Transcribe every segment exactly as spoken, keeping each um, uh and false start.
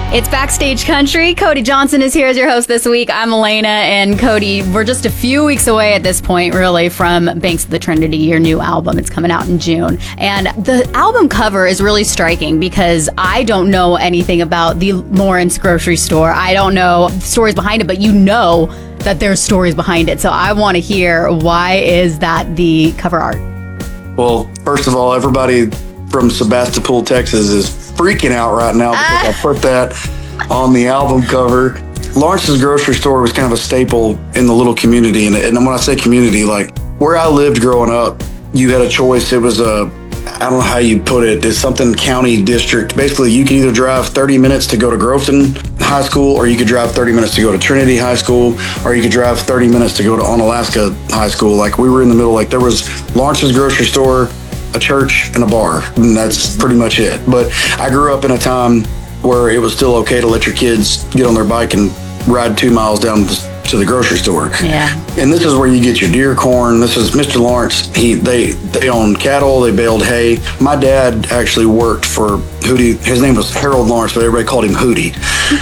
It's Backstage Country. Cody Johnson is here as your host this week. I'm Elena, and Cody, we're just a few weeks away at this point, really, from Banks of the Trinity, your new album. It's coming out in June. And the album cover is really striking because I don't know anything about the Lawrence grocery store. I don't know stories behind it, but you know that there's stories behind it. So I want to hear, why is that the cover art? Well, first of all, everybody from Sebastopol, Texas is freaking out right now because I put that on the album cover. Lawrence's grocery store was kind of a staple in the little community. And, and when I say community, like where I lived growing up, you had a choice. It was a, I don't know how you put it, it's something county district. Basically, you could either drive thirty minutes to go to Groveton High School, or you could drive thirty minutes to go to Trinity High School, or you could drive thirty minutes to go to Onalaska High School. Like we were in the middle, like there was Lawrence's grocery store, a church, and a bar, and that's pretty much it. But I grew up in a time where it was still okay to let your kids get on their bike and ride two miles down to the grocery store. Yeah. And this is where you get your deer corn. This is Mister Lawrence. He they they own cattle. They baled hay. My dad actually worked for Hootie. His name was Harold Lawrence, but everybody called him Hootie.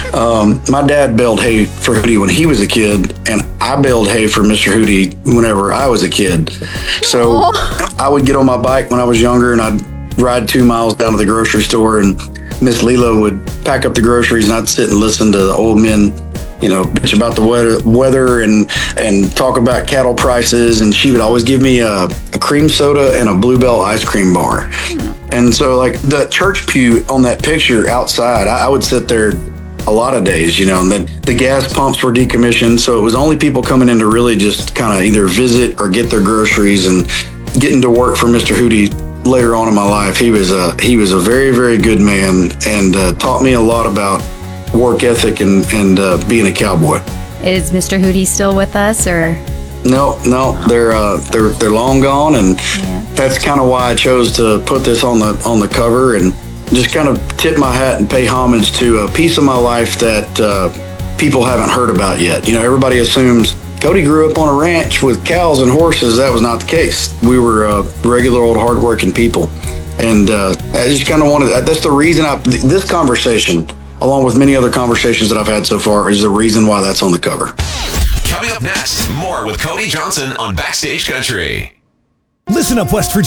Um, my dad baled hay for Hootie when he was a kid, and I baled hay for Mister Hootie whenever I was a kid. So oh. I would get on my bike when I was younger, and I'd ride two miles down to the grocery store, and Miss Leela would pack up the groceries, and I'd sit and listen to the old men, you know, bitch about the weather, weather and and talk about cattle prices. And she would always give me a, a cream soda and a Bluebell ice cream bar. And so, like, the church pew on that picture outside, I, I would sit there a lot of days, you know, and then the gas pumps were decommissioned. So it was only people coming in to really just kind of either visit or get their groceries. And getting to work for Mister Hootie later on in my life, he was a, he was a very, very good man, and uh, taught me a lot about work ethic and, and uh, being a cowboy. Is Mister Hootie still with us, or? No, no, they're uh, they're they're long gone, and yeah. That's kind of why I chose to put this on the on the cover and just kind of tip my hat and pay homage to a piece of my life that uh, people haven't heard about yet. You know, everybody assumes Cody grew up on a ranch with cows and horses. That was not the case. We were uh, regular old hardworking people, and uh, I just kind of wanted. That's the reason I this conversation, along with many other conversations that I've had so far, is the reason why that's on the cover. Coming up next, more with Cody Johnson on Backstage Country. Listen up, West Virginia.